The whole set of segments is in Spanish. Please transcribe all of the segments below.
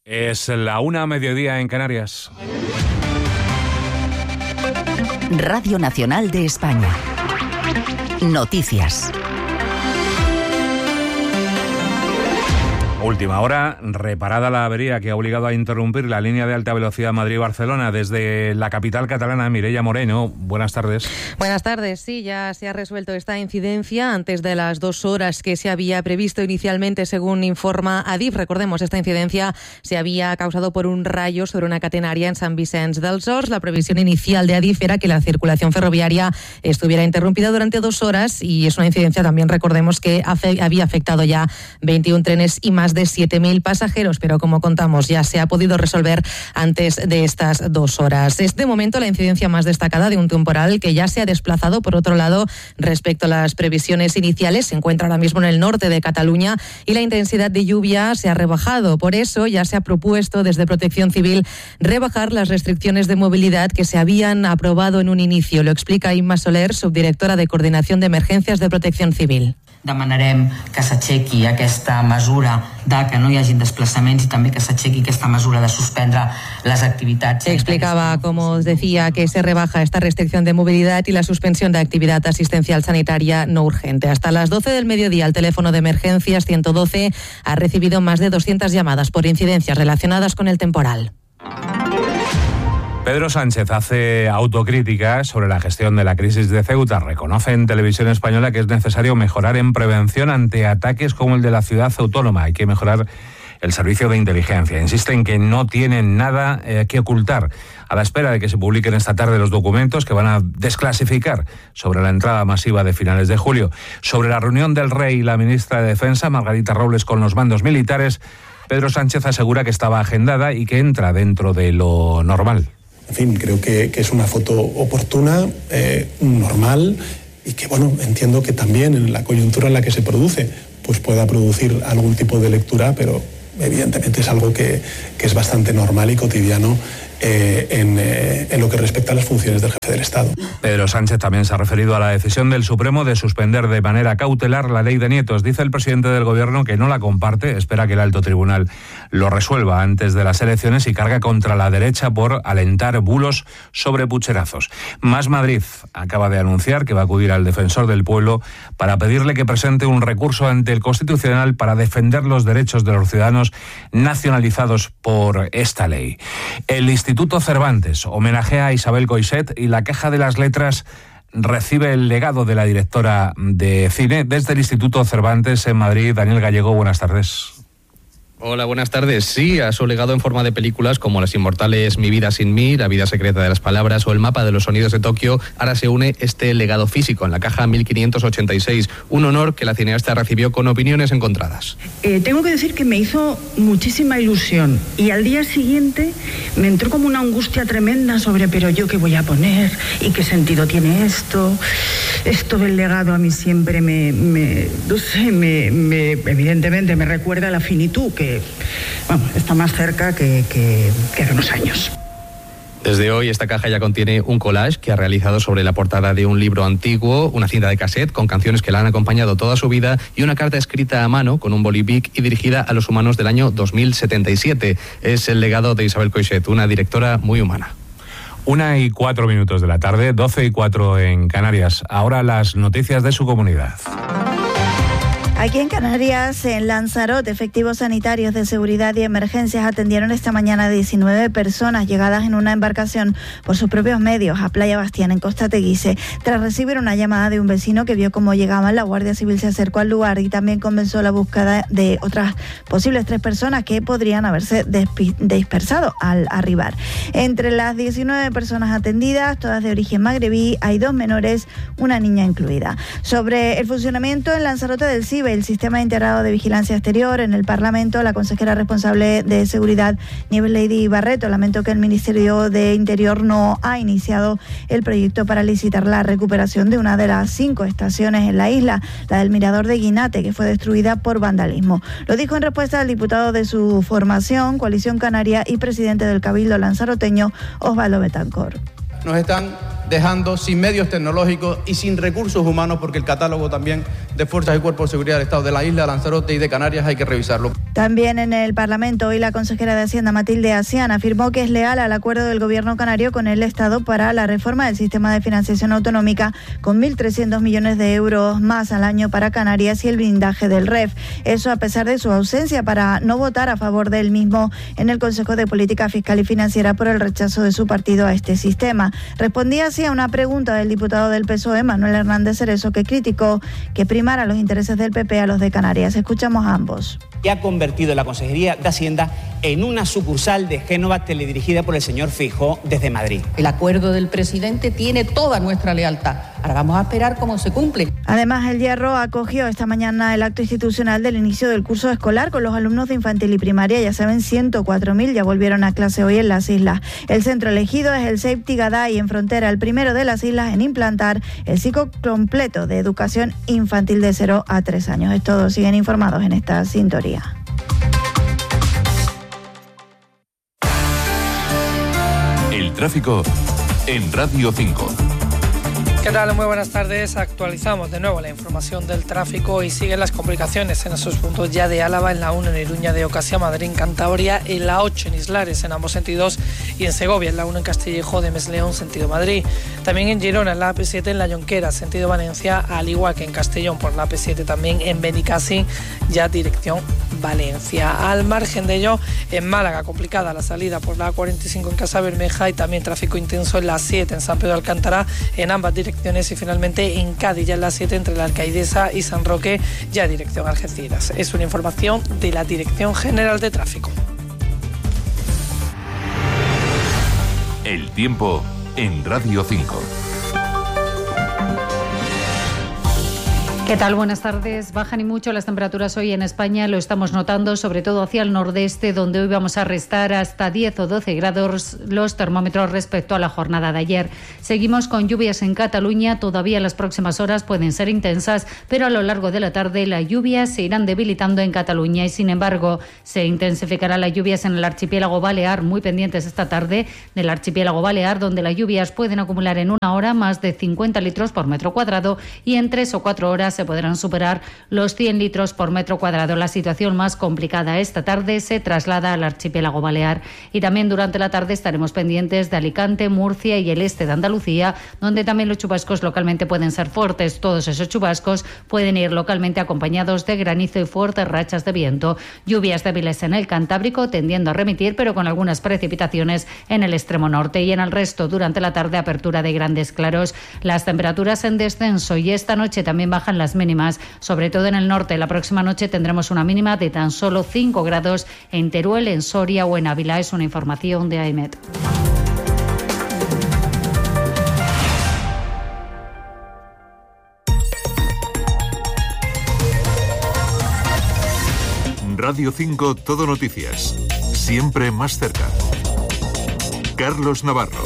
Es la 1:00 en Canarias. Radio Nacional de España. Noticias. Última hora, reparada la avería que ha obligado a interrumpir la línea de alta velocidad Madrid-Barcelona desde la capital catalana. Mireia Moreno, buenas tardes. Buenas tardes, sí, ya se ha resuelto esta incidencia antes de las 2 horas que se había previsto inicialmente, según informa Adif. Recordemos, esta incidencia se había causado por un rayo sobre una catenaria en Sant Vicenç dels Horts. La previsión inicial de Adif era que la circulación ferroviaria estuviera interrumpida durante 2 horas y es una incidencia también, recordemos, que había afectado ya 21 trenes y más de 7.000 pasajeros, pero como contamos ya se ha podido resolver antes de estas 2 horas. Es de momento la incidencia más destacada de un temporal que ya se ha desplazado, por otro lado, respecto a las previsiones iniciales. Se encuentra ahora mismo en el norte de Cataluña y la intensidad de lluvia se ha rebajado. Por eso ya se ha propuesto desde Protección Civil rebajar las restricciones de movilidad que se habían aprobado en un inicio. Lo explica Imma Soler, subdirectora de Coordinación de Emergencias de Protección Civil. Demanarem que s'aixequi aquesta mesura de que no hi hagin desplaçaments i també que s'aixequi aquesta mesura de suspendre les activitats. Explicaba, como os decía, que se rebaja esta restricción de movilidad y la suspensión de actividad asistencial sanitaria no urgente. Hasta las 12 del mediodía, el teléfono de emergencias 112 ha recibido más de 200 llamadas por incidencias relacionadas con el temporal. Pedro Sánchez hace autocrítica sobre la gestión de la crisis de Ceuta. Reconoce en Televisión Española que es necesario mejorar en prevención ante ataques como el de la ciudad autónoma. Hay que mejorar el servicio de inteligencia. Insiste en que no tienen nada que ocultar. A la espera de que se publiquen esta tarde los documentos que van a desclasificar sobre la entrada masiva de finales de julio. Sobre la reunión del rey y la ministra de Defensa, Margarita Robles, con los mandos militares, Pedro Sánchez asegura que estaba agendada y que entra dentro de lo normal. En fin, creo que es una foto oportuna, normal, y que, bueno, entiendo que también en la coyuntura en la que se produce, pues pueda producir algún tipo de lectura, pero evidentemente es algo que es bastante normal y cotidiano en lo que respecta a las funciones del jefe del Estado. Pedro Sánchez también se ha referido a la decisión del Supremo de suspender de manera cautelar la ley de nietos. Dice el presidente del Gobierno que no la comparte, espera que el alto tribunal lo resuelva antes de las elecciones y carga contra la derecha por alentar bulos sobre pucherazos. Más Madrid acaba de anunciar que va a acudir al defensor del pueblo para pedirle que presente un recurso ante el Constitucional para defender los derechos de los ciudadanos nacionalizados por esta ley. El Instituto Cervantes homenajea a Isabel Coixet y la Caja de las Letras recibe el legado de la directora de cine. Desde el Instituto Cervantes en Madrid, Daniel Gallego, buenas tardes. Hola, buenas tardes. Sí, a su legado en forma de películas como Las inmortales Mi vida sin mí, La vida secreta de las palabras o El mapa de los sonidos de Tokio, ahora se une este legado físico en la caja 1586, un honor que la cineasta recibió con opiniones encontradas. Tengo que decir que me hizo muchísima ilusión y al día siguiente me entró como una angustia tremenda sobre pero yo qué voy a poner y qué sentido tiene esto. Esto del legado a mí siempre evidentemente me recuerda a la finitud, que está más cerca que hace unos años. Desde hoy esta caja ya contiene un collage que ha realizado sobre la portada de un libro antiguo, una cinta de cassette con canciones que la han acompañado toda su vida y una carta escrita a mano con un bolivic y dirigida a los humanos del año 2077. Es el legado de Isabel Coixet, una directora muy humana. 1:04 de la tarde, 12:04 en Canarias. Ahora las noticias de su comunidad. Aquí en Canarias, en Lanzarote, efectivos sanitarios de seguridad y emergencias atendieron esta mañana a 19 personas llegadas en una embarcación por sus propios medios a Playa Bastián, en Costa Teguise. Tras recibir una llamada de un vecino que vio cómo llegaban, la Guardia Civil se acercó al lugar y también comenzó la búsqueda de otras posibles 3 personas que podrían haberse dispersado al arribar. Entre las 19 personas atendidas, todas de origen magrebí, hay 2 menores, una niña incluida. Sobre el funcionamiento en Lanzarote del CIBE, el Sistema Integrado de Vigilancia Exterior, en el Parlamento, la consejera responsable de Seguridad, Nieves Lady Barreto, lamentó que el Ministerio de Interior no ha iniciado el proyecto para licitar la recuperación de una de las 5 estaciones en la isla, la del Mirador de Guinate, que fue destruida por vandalismo. Lo dijo en respuesta al diputado de su formación, Coalición Canaria, y presidente del Cabildo lanzaroteño, Osvaldo Betancor. Nos están dejando sin medios tecnológicos y sin recursos humanos, porque el catálogo también de fuerzas y cuerpos de seguridad del Estado de la isla, Lanzarote y de Canarias hay que revisarlo. También en el Parlamento hoy la consejera de Hacienda Matilde Asián afirmó que es leal al acuerdo del Gobierno canario con el Estado para la reforma del sistema de financiación autonómica con 1.300 millones de euros más al año para Canarias y el blindaje del REF. Eso a pesar de su ausencia para no votar a favor del mismo en el Consejo de Política Fiscal y Financiera por el rechazo de su partido a este sistema. Respondía así a una pregunta del diputado del PSOE, Manuel Hernández Cerezo, que criticó que primara los intereses del PP a los de Canarias. Escuchamos a ambos. Y ha convertido la Consejería de Hacienda en una sucursal de Génova teledirigida por el señor Feijóo desde Madrid. El acuerdo del presidente tiene toda nuestra lealtad. Ahora vamos a esperar cómo se cumple. Además, El Hierro acogió esta mañana el acto institucional del inicio del curso escolar con los alumnos de infantil y primaria. Ya saben, 104.000 ya volvieron a clase hoy en las islas. El centro elegido es el Safety Gaday en Frontera, el primero de las islas en implantar el ciclo completo de educación infantil de 0 a 3 años. Es todo. Siguen informados en esta sintonía. El tráfico en Radio 5. ¿Qué tal? Muy buenas tardes. Actualizamos de nuevo la información del tráfico y siguen las complicaciones en esos puntos ya de Álava, en la 1 en Iruña de Ocasia, Madrid en Cantabria, en la 8 en Islares en ambos sentidos y en Segovia, en la 1 en Castillejo de Mesleón, sentido Madrid. También en Girona, en la AP7 en La Jonquera, sentido Valencia, al igual que en Castellón por la AP7 también en Benicassim, ya dirección Valencia. Al margen de ello, en Málaga, complicada la salida por la A45 en Casa Bermeja y también tráfico intenso en la 7 en San Pedro de Alcántara, en ambas direcciones, y finalmente en Cádiz, ya en la 7 entre la Alcaidesa y San Roque, ya dirección Algeciras. Es una información de la Dirección General de Tráfico. El tiempo en Radio 5. ¿Qué tal? Buenas tardes. Bajan y mucho las temperaturas hoy en España, lo estamos notando sobre todo hacia el nordeste, donde hoy vamos a restar hasta 10 o 12 grados los termómetros respecto a la jornada de ayer. Seguimos con lluvias en Cataluña, todavía las próximas horas pueden ser intensas, pero a lo largo de la tarde las lluvias se irán debilitando en Cataluña y sin embargo se intensificarán las lluvias en el archipiélago balear, muy pendientes esta tarde del archipiélago balear, donde las lluvias pueden acumular en una hora más de 50 litros por metro cuadrado y en 3 o 4 horas se podrán superar los 100 litros por metro cuadrado. La situación más complicada esta tarde se traslada al archipiélago balear y también durante la tarde estaremos pendientes de Alicante, Murcia y el este de Andalucía, donde también los chubascos localmente pueden ser fuertes. Todos esos chubascos pueden ir localmente acompañados de granizo y fuertes rachas de viento. Lluvias débiles en el Cantábrico, tendiendo a remitir, pero con algunas precipitaciones en el extremo norte y en el resto durante la tarde apertura de grandes claros. Las temperaturas en descenso y esta noche también bajan las mínimas, sobre todo en el norte. La próxima noche tendremos una mínima de tan solo 5 grados en Teruel, en Soria o en Ávila. Es una información de AEMET. Radio 5 Todo Noticias. Siempre más cerca. Carlos Navarro.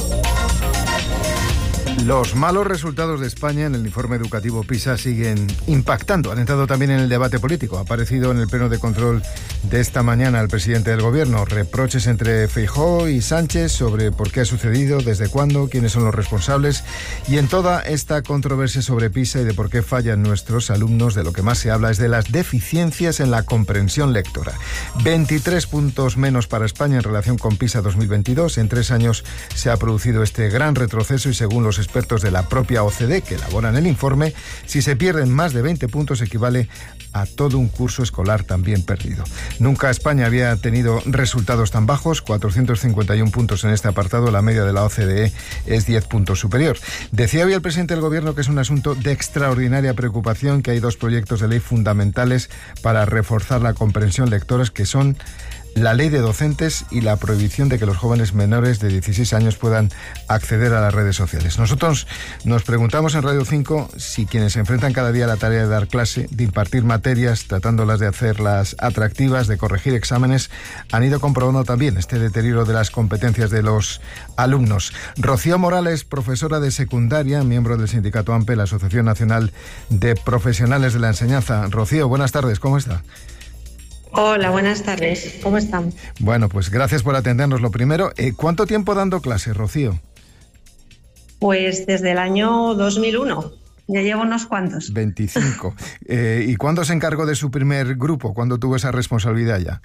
Los malos resultados de España en el informe educativo PISA siguen impactando. Han entrado también en el debate político. Ha aparecido en el pleno de control de esta mañana el presidente del Gobierno. Reproches entre Feijóo y Sánchez sobre por qué ha sucedido, desde cuándo, quiénes son los responsables. Y en toda esta controversia sobre PISA y de por qué fallan nuestros alumnos, de lo que más se habla es de las deficiencias en la comprensión lectora. 23 puntos menos para España en relación con PISA 2022. En 3 años se ha producido este gran retroceso y según los expertos de la propia OCDE que elaboran el informe, si se pierden más de 20 puntos equivale a todo un curso escolar también perdido. Nunca España había tenido resultados tan bajos, 451 puntos en este apartado, la media de la OCDE es 10 puntos superior. Decía hoy el presidente del Gobierno que es un asunto de extraordinaria preocupación, que hay 2 proyectos de ley fundamentales para reforzar la comprensión lectora, que son la ley de docentes y la prohibición de que los jóvenes menores de 16 años puedan acceder a las redes sociales. Nosotros nos preguntamos en Radio 5 si quienes se enfrentan cada día a la tarea de dar clase, de impartir materias, tratándolas de hacerlas atractivas, de corregir exámenes, han ido comprobando también este deterioro de las competencias de los alumnos. Rocío Morales, profesora de secundaria, miembro del sindicato AMPE, la Asociación Nacional de Profesionales de la Enseñanza. Rocío, buenas tardes, ¿cómo está? Hola, buenas tardes. ¿Cómo están? Bueno, pues gracias por atendernos. Lo primero, ¿cuánto tiempo dando clases, Rocío? Pues desde el año 2001. Ya llevo unos cuantos. 25. ¿Y cuándo se encargó de su primer grupo? ¿Cuándo tuvo esa responsabilidad ya?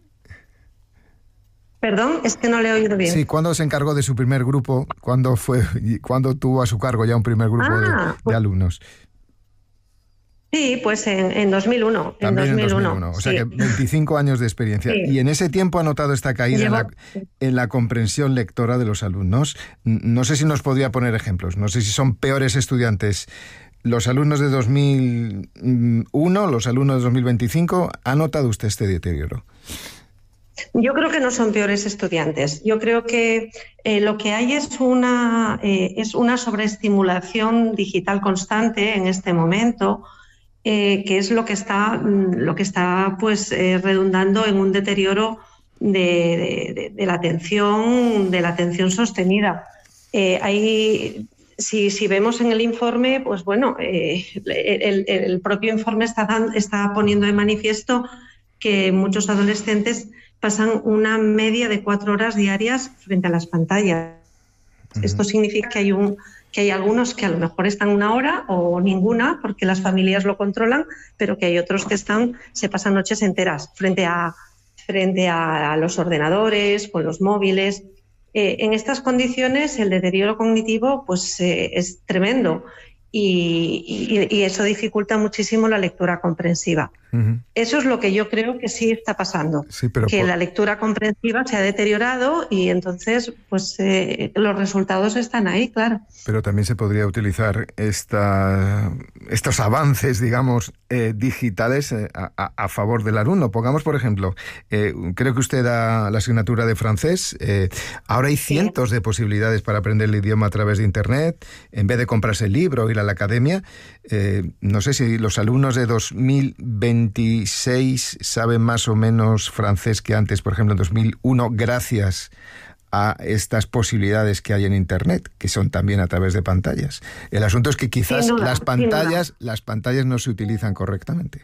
Perdón, es que no le he oído bien. Sí, ¿cuándo se encargó de su primer grupo? ¿Cuándo tuvo a su cargo ya un primer grupo de alumnos? Sí, pues en 2001. También en 2001. O sea que 25 años de experiencia. Sí. Y en ese tiempo ha notado esta caída en la comprensión lectora de los alumnos. No sé si nos podría poner ejemplos. No sé si son peores estudiantes los alumnos de 2001, los alumnos de 2025. ¿Ha notado usted este deterioro? Yo creo que no son peores estudiantes. Yo creo que lo que hay es una sobreestimulación digital constante en este momento, que es lo que está pues redundando en un deterioro de la atención sostenida. Si vemos en el informe, pues bueno, el propio informe está poniendo de manifiesto que muchos adolescentes pasan una media de 4 horas diarias frente a las pantallas. Esto significa que hay algunos que a lo mejor están 1 hora o ninguna, porque las familias lo controlan, pero que hay otros que se pasan noches enteras frente a los ordenadores, con los móviles. En estas condiciones el deterioro cognitivo pues es tremendo y eso dificulta muchísimo la lectura comprensiva. Uh-huh. Eso es lo que yo creo que sí está pasando, la lectura comprensiva se ha deteriorado y entonces pues los resultados están ahí, claro. Pero también se podría utilizar estos avances, digamos, digitales a favor del alumno. Pongamos, por ejemplo, creo que usted da la asignatura de francés. Ahora hay cientos de posibilidades para aprender el idioma a través de Internet. En vez de comprarse el libro o ir a la academia, no sé si los alumnos de 2026 saben más o menos francés que antes, por ejemplo, en 2001, gracias a estas posibilidades que hay en Internet, que son también a través de pantallas. El asunto es que quizás las pantallas no se utilizan correctamente.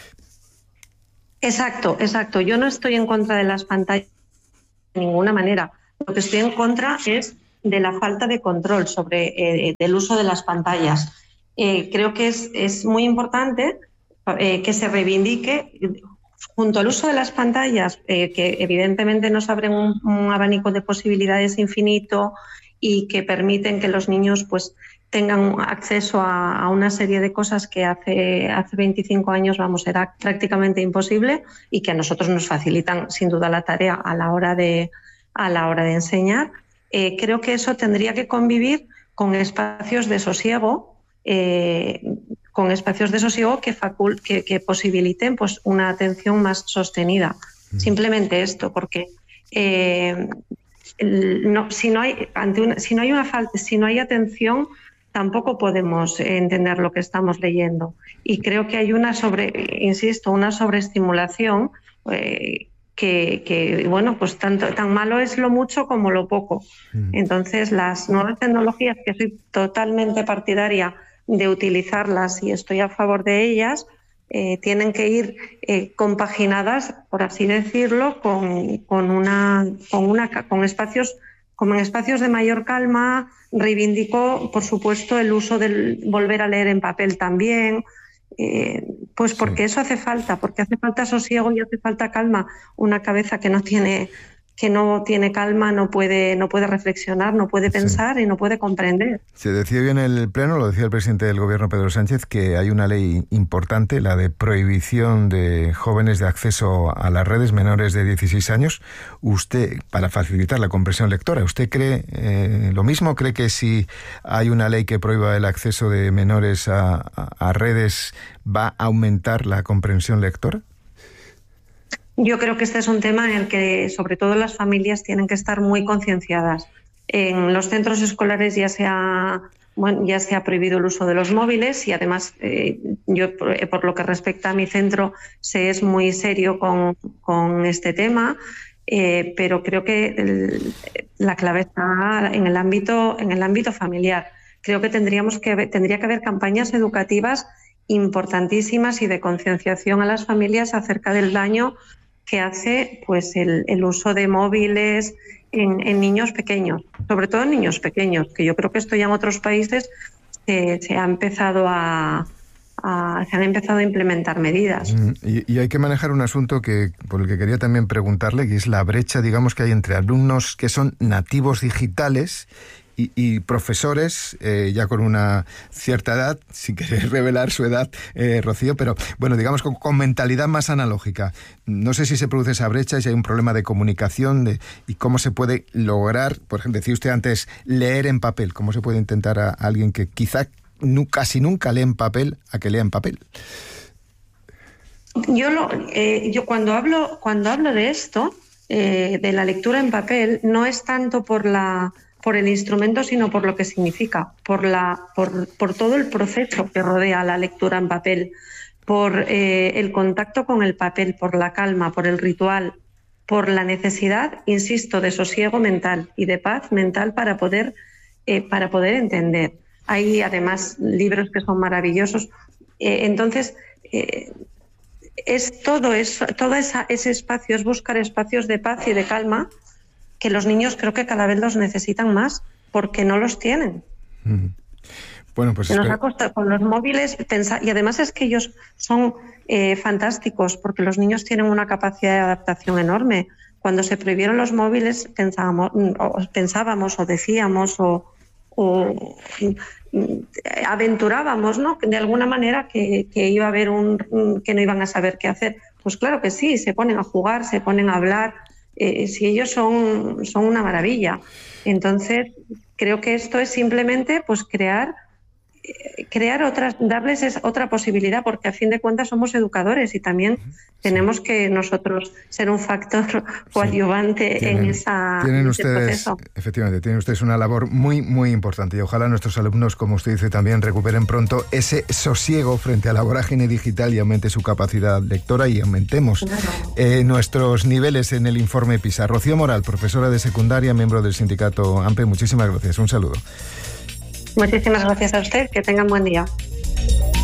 Exacto. Yo no estoy en contra de las pantallas de ninguna manera. Lo que estoy en contra es de la falta de control sobre el uso de las pantallas. Creo que es muy importante que se reivindique junto al uso de las pantallas, que evidentemente nos abren un abanico de posibilidades infinito y que permiten que los niños pues tengan acceso a una serie de cosas que hace 25 años era prácticamente imposible y que a nosotros nos facilitan sin duda la tarea a la hora de enseñar. Creo que eso tendría que convivir con espacios de sosiego, que posibiliten pues una atención más sostenida. Simplemente esto, porque si no hay atención, tampoco podemos entender lo que estamos leyendo. Y creo que hay una sobreestimulación que bueno, pues tan malo es lo mucho como lo poco. Entonces, las nuevas tecnologías, que soy totalmente partidaria de utilizarlas y estoy a favor de ellas, tienen que ir compaginadas, por así decirlo, con espacios de mayor calma. Reivindico, por supuesto, el uso del volver a leer en papel también, pues porque eso hace falta, porque hace falta sosiego y hace falta calma. Una cabeza que no tiene calma no puede reflexionar, no puede pensar y no puede comprender. Se decía bien en el Pleno, lo decía el presidente del Gobierno, Pedro Sánchez, que hay una ley importante, la de prohibición de jóvenes de acceso a las redes menores de 16 años. Usted, para facilitar la comprensión lectora, ¿usted cree lo mismo? ¿Cree que si hay una ley que prohíba el acceso de menores a redes va a aumentar la comprensión lectora? Yo creo que este es un tema en el que, sobre todo, las familias tienen que estar muy concienciadas. En los centros escolares ya se ha prohibido el uso de los móviles y, además, yo, por lo que respecta a mi centro, se es muy serio con este tema, pero creo que la clave está en el ámbito familiar. Creo que tendría que haber campañas educativas importantísimas y de concienciación a las familias acerca del daño que hace pues el uso de móviles en niños pequeños, sobre todo en niños pequeños, que yo creo que esto ya en otros países se han empezado a implementar medidas. Y hay que manejar un asunto por el que quería también preguntarle, que es la brecha, digamos, que hay entre alumnos que son nativos digitales y profesores ya con una cierta edad, sin querer revelar su edad, Rocío, pero bueno, digamos con mentalidad más analógica. No sé si se produce esa brecha, si hay un problema de comunicación y cómo se puede lograr, por ejemplo, decía usted antes, leer en papel. ¿Cómo se puede intentar a alguien que quizá casi nunca lee en papel a que lea en papel? Yo cuando hablo de esto, de la lectura en papel, no es tanto por el instrumento, sino por lo que significa, por todo el proceso que rodea la lectura en papel, por el contacto con el papel, por la calma, por el ritual, por la necesidad, insisto, de sosiego mental y de paz mental para poder entender. Hay además libros que son maravillosos. Entonces, es todo eso, ese espacio, es buscar espacios de paz y de calma que los niños creo que cada vez los necesitan más porque no los tienen. Bueno, pues nos ha costado con los móviles pensar, y además es que ellos son fantásticos porque los niños tienen una capacidad de adaptación enorme. Cuando se prohibieron los móviles pensábamos o decíamos o aventurábamos, ¿no?, de alguna manera que iba a haber que no iban a saber qué hacer. Pues claro que sí, se ponen a jugar, se ponen a hablar. Si ellos son una maravilla. Entonces creo que esto es simplemente pues crear darles otra posibilidad, porque a fin de cuentas somos educadores y también tenemos que nosotros ser un factor coadyuvante en ese proceso. Efectivamente, tienen ustedes una labor muy, muy importante y ojalá nuestros alumnos, como usted dice, también recuperen pronto ese sosiego frente a la vorágine digital y aumente su capacidad lectora y aumentemos nuestros niveles en el informe PISA. Rocío Moral, profesora de secundaria, miembro del sindicato AMPE, muchísimas gracias. Un saludo. Muchísimas gracias a usted, que tengan buen día.